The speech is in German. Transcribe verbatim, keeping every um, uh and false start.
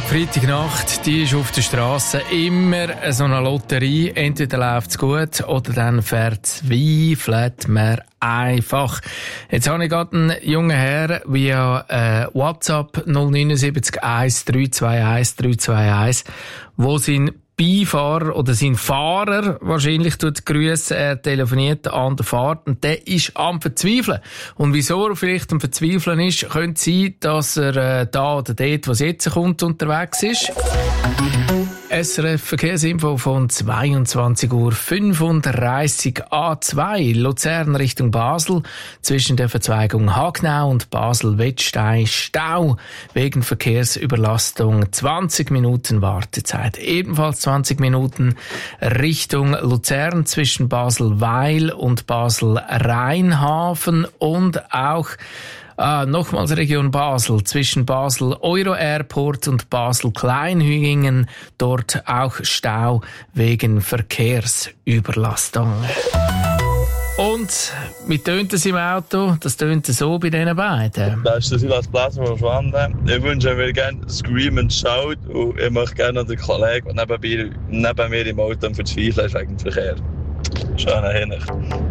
Freitagnacht, die ist auf der Straße immer so eine Lotterie. Entweder läuft es gut oder dann verzweifelt man einfach. Jetzt habe ich gerade einen jungen Herr via äh, WhatsApp null neun sieben eins drei zwei eins drei zwei eins, wo sein Beifahrer oder sein Fahrer wahrscheinlich tut grüßen, er telefoniert an der Fahrt und der ist am Verzweifeln. Und wieso er vielleicht am Verzweifeln ist, könnte sein, dass er äh, da oder dort, wo es jetzt kommt, unterwegs ist. S R F Verkehrsinfo von zweiundzwanzig Uhr fünfunddreißig A zwei, Luzern Richtung Basel, zwischen der Verzweigung Hagnau und Basel-Wettstein Stau, wegen Verkehrsüberlastung zwanzig Minuten Wartezeit. Ebenfalls zwanzig Minuten Richtung Luzern zwischen Basel-Weil und Basel-Rheinhafen und auch Ah, nochmals Region Basel, zwischen Basel Euro Airport und Basel Kleinhügingen, dort auch Stau wegen Verkehrsüberlastung. Und wie tönt es im Auto? Das tönt so bei diesen beiden. Das ist der Silas Bläser von Schwanden. Ich wünsche mir gerne Scream and Shout und ich möchte gerne den Kollegen, der neben mir, neben mir im Auto am Verzweifeln ist wegen dem Verkehr. Schöne Hinsicht.